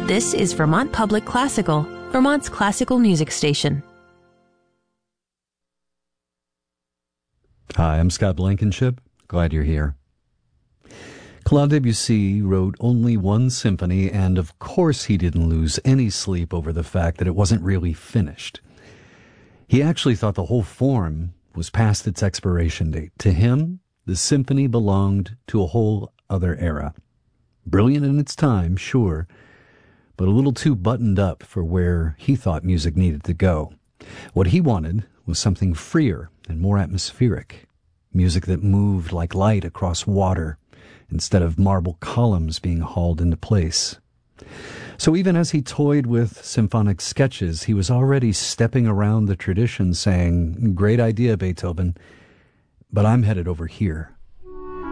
This is Vermont Public Classical, Vermont's classical music station. Hi, I'm Scott Blankenship. Glad you're here. Claude Debussy wrote only one symphony, and of course he didn't lose any sleep over the fact that it wasn't really finished. He actually thought the whole form was past its expiration date. To him, the symphony belonged to a whole other era. Brilliant in its time, sure, but a little too buttoned up for where he thought music needed to go. What he wanted was something freer and more atmospheric, music that moved like light across water instead of marble columns being hauled into place. So even as he toyed with symphonic sketches, he was already stepping around the tradition saying, "Great idea, Beethoven, but I'm headed over here."